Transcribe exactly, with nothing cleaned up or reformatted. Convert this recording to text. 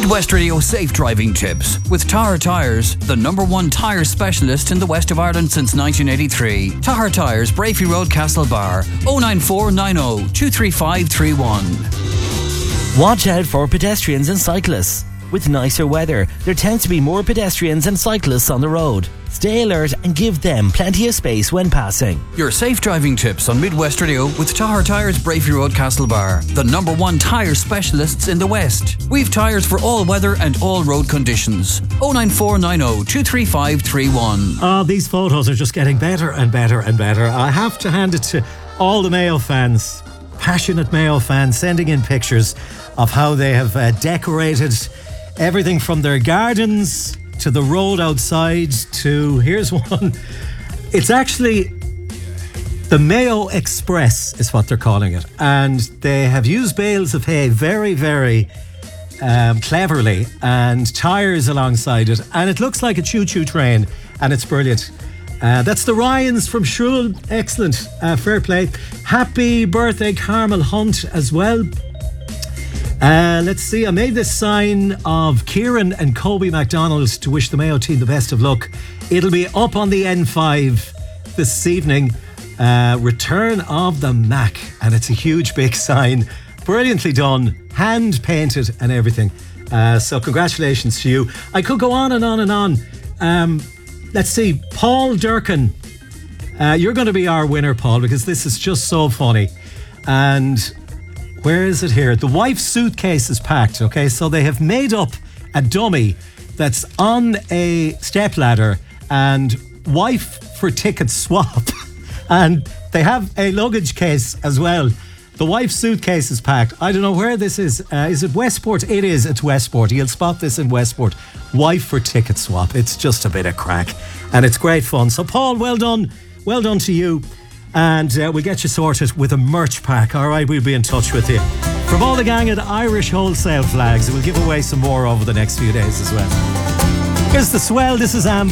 Midwest Radio Safe Driving Tips with Tahar Tyres, the number one tyre specialist in the west of Ireland since nineteen eighty-three. Tahar Tyres, Brafey Road, Castlebar, oh nine four nine oh two three five three one. Watch out for pedestrians and cyclists. With nicer weather, there tends to be more pedestrians and cyclists on the road. Stay alert and give them plenty of space when passing. Your safe driving tips on Midwest Radio with Tahar Tyres, Brafey Road, Castlebar, the number one tyre specialists in the West. We've tyres for all weather and all road conditions. oh nine four nine oh two three five three one. Oh, these photos are just getting better and better and better. I have to hand it to all the Mayo fans, passionate Mayo fans, sending in pictures of how they have uh, decorated everything from their gardens to the road outside to, here's one. It's actually the Mayo Express is what they're calling it. And they have used bales of hay very, very um, cleverly and tyres alongside it. And it looks like a choo-choo train and it's brilliant. Uh, that's the Ryans from Shrule. Excellent. Uh, fair play. Happy birthday, Carmel Hunt, as well. Uh, let's see, I made this sign of Kieran and Kobe McDonald to wish the Mayo team the best of luck. It'll be up on the N five this evening. Uh, return of the Mac. And it's a huge big sign. Brilliantly done. Hand painted and everything. Uh, so congratulations to you. I could go on and on and on. Um, let's see, Paul Durkin. Uh, you're going to be our winner, Paul, because this is just so funny. And where is it here? The wife's suitcase is packed, okay? So they have made up a dummy that's on a stepladder and wife for ticket swap. And they have a luggage case as well. The wife's suitcase is packed. I don't know where this is. Uh, is it Westport? It is. It's Westport. You'll spot this in Westport. Wife for ticket swap. It's just a bit of crack. And it's great fun. So, Paul, well done. Well done to you. And uh, we'll get you sorted with a merch pack. All right, we'll be in touch with you. From all the gang at Irish Wholesale Flags, we'll give away some more over the next few days as well. Here's the swell. This is Amber.